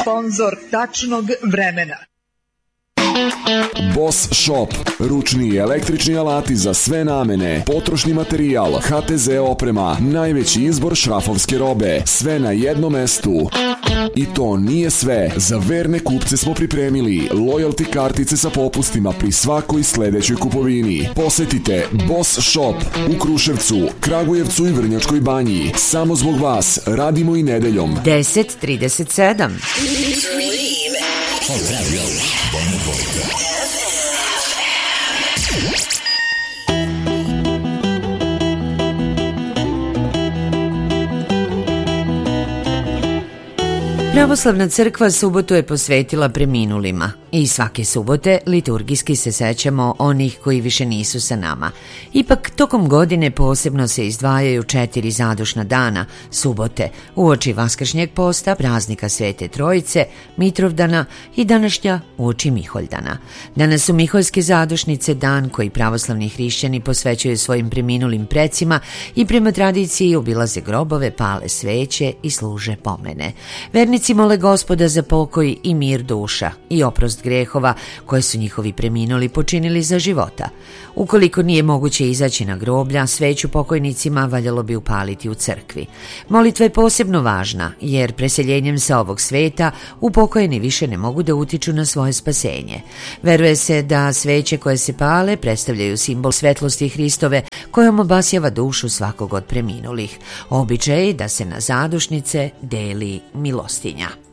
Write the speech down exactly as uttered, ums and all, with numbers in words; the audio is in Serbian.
sponzor tačnog vremena. Boss Shop, ručni i električni alati za sve namene, potrošni materijal, ha te ze oprema, najveći izbor šrafovske robe, sve na jednom mestu. I to nije sve, za verne kupce smo pripremili loyalty kartice sa popustima pri svakoj sledećoj kupovini. Posetite Boss Shop u Kruševcu, Kragujevcu i Vrnjačkoj Banji. Samo zbog vas radimo i nedeljom. deset trideset sedam. Pravoslavna crkva subotu je posvetila preminulima i svake subote liturgijski se sećamo onih koji više nisu sa nama. Ipak tokom godine posebno se izdvajaju četiri zadušna dana, subote, uoči Vaskršnjeg posta, praznika Svete Trojice, Mitrovdana i današnja uoči Miholjdana. Danas su Miholjske zadušnice, dan koji pravoslavni hrišćani posvećuju svojim preminulim precima i prema tradiciji obilaze grobove, pale sveće i služe pomene. Vernici mole Gospoda za pokoj i mir duša i oprost grehova koje su njihovi preminuli počinili za života. Ukoliko nije moguće izaći na groblja, sveću pokojnicima valjalo bi upaliti u crkvi. Molitva je posebno važna jer preseljenjem sa ovog sveta upokojeni više ne mogu da utiču na svoje spasenje. Veruje se da sveće koje se pale predstavljaju simbol svetlosti Hristove kojom obasjava dušu svakog od preminulih. Običaj je da se na zadušnice deli milostinja.